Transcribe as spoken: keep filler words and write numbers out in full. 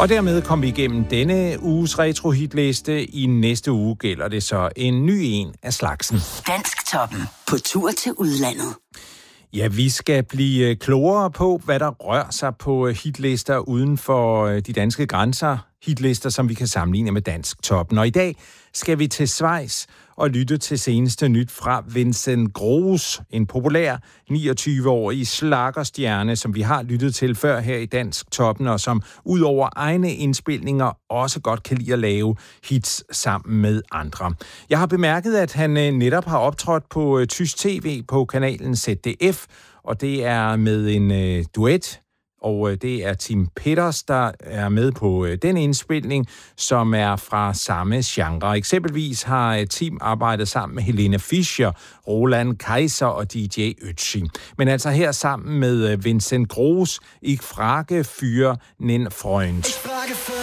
Og dermed kom vi igennem denne uges retro-hitliste. I næste uge gælder det så en ny en af slagsen. Dansktoppen på tur til udlandet. Ja, vi skal blive klogere på, hvad der rører sig på hitlister uden for de danske grænser. Hitlister, som vi kan sammenligne med Dansktoppen. Og i dag skal vi til Schweiz og lytte til seneste nyt fra Vincent Gross, en populær niogtyve-årig slaggerstjerne, som vi har lyttet til før her i Dansktoppen, og som ud over egne indspilninger også godt kan lide at lave hits sammen med andre. Jeg har bemærket, at han netop har optrådt på tysk tv på kanalen Z D F, og det er med en uh, duet. Og det er Tim Peters, der er med på den indspilning, som er fra samme genre. Eksempelvis har Tim arbejdet sammen med Helene Fischer, Roland Kaiser og D J Ötzi. Men altså her sammen med Vincent Gross, Ich frage für nen Freund.